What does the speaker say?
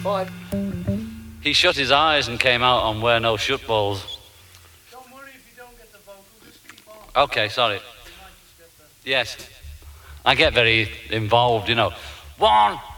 5. He shut his eyes and came out on Wear No Shut Balls. Don't worry if you don't get the vocal, just keep on. Okay, sorry. You might just get the... Yes. I get very involved, you know. 1,